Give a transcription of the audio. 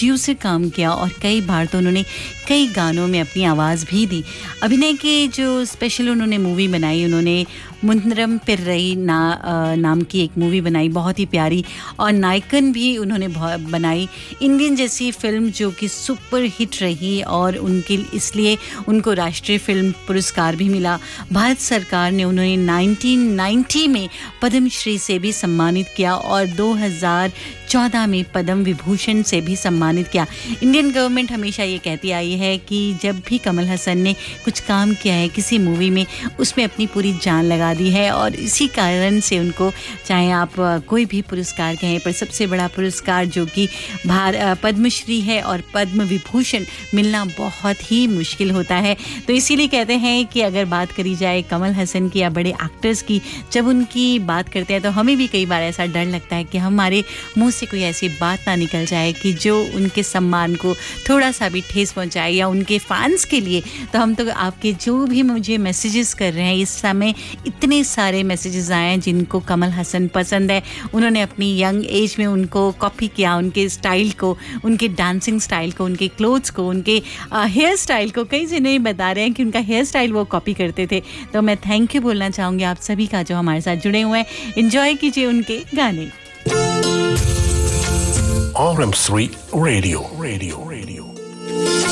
Producer काम किया और कई बार तो उन्होंने कई गानों में अपनी आवाज़ भी दी। अभिनय के जो स्पेशल उन्होंने मूवी बनाई, उन्होंने मुंद्रम पिर्रई नाम की एक मूवी बनाई, बहुत ही प्यारी, और नायकन भी उन्होंने बनाई, इंडियन जैसी फिल्म जो कि सुपर हिट रही और उनके इसलिए उनको राष्ट्रीय फिल्म पुरस्कार भी मिला। भारत सरकार ने उन्हें 1990 में पद्म श्री से भी सम्मानित किया और 2014 में पद्म विभूषण से भी सम्मानित किया। इंडियन गवर्नमेंट हमेशा ये कहती आई है कि जब भी कमल हसन ने कुछ काम किया है किसी मूवी में, उसमें अपनी पूरी जान लगा दी है और इसी कारण से उनको, चाहे आप कोई भी पुरस्कार कहें, पर सबसे बड़ा पुरस्कार जो कि पद्मश्री है और पद्म विभूषण मिलना बहुत ही मुश्किल होता है। तो इसीलिए कहते हैं कि अगर बात करी जाए कमल हसन की या बड़े एक्टर्स की, जब उनकी बात करते हैं तो हमें भी कई बार ऐसा डर लगता है कि हमारे मुंह से कोई ऐसी बात ना निकल जाए कि जो उनके सम्मान को थोड़ा सा भी ठेस पहुंचाए, या उनके फैंस के लिए। तो हम तो आपके जो भी मुझे मैसेजेस कर रहे हैं, इस समय इतने सारे मैसेजेस आए हैं जिनको कमल हसन पसंद है, उन्होंने अपनी यंग एज में उनको कॉपी किया, उनके स्टाइल को, उनके डांसिंग स्टाइल को, उनके क्लोथ्स को, उनके हेयर स्टाइल को। कई जने बता रहे हैं कि उनका हेयर स्टाइल वो कॉपी करते थे। तो मैं थैंक यू बोलना चाहूँगी आप सभी का जो हमारे साथ जुड़े हुए हैं। एंजॉय कीजिए उनके गाने। RM3 Radio.